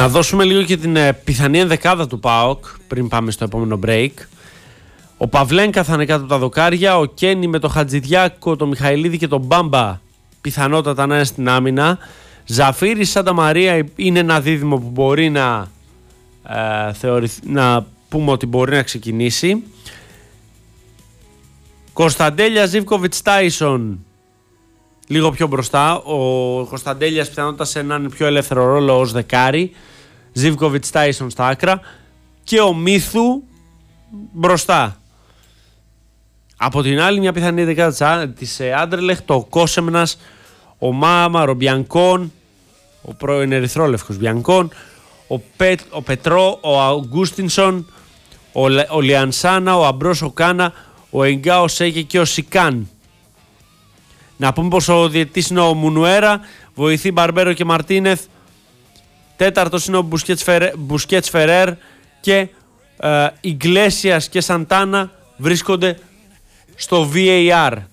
Να δώσουμε λίγο και την πιθανή ενδεκάδα του ΠΑΟΚ πριν πάμε στο επόμενο break. Ο Παυλένκα θα είναι κάτω από τα δοκάρια. Ο Κένι με το Χατζηδιάκο, το Μιχαηλίδη και τον Μπάμπα πιθανότατα να είναι στην άμυνα. Ζαφύρης, Σάντα Μαρία είναι ένα δίδυμο που μπορεί να πούμε ότι μπορεί να ξεκινήσει. Κωνσταντέλια, Ζίβκοβιτς, Τάισον λίγο πιο μπροστά. Ο Κωνσταντέλιας πιθανότατα σε έναν πιο ελεύθερο ρόλο ως δεκάρι. Ζίβκοβιτς, Τάισον στα άκρα. Και ο Μίθου μπροστά. Από την άλλη, μια πιθανή δεκάδα της Άντερλεχτ, ο Κόσεμνας, ο Μάμαρο, ο Μπιανκόν, ο πρώην ερυθρόλευκος Μπιανκόν, ο Πετρό, ο Αουγκούστινσον, ο Λιανσάνα, ο Αμπρός, ο Κάνα, ο Εγκά, ο Σέκε και ο Σικάν. Να πούμε πως ο διαιτητής είναι ο Μουνουέρα, βοηθή Μπαρμπέρο και Μαρτίνεθ, τέταρτος είναι ο Μπουσκέτς Φερέρ και Ιγκλέσιας και Σαντάνα βρίσκονται στο VAR.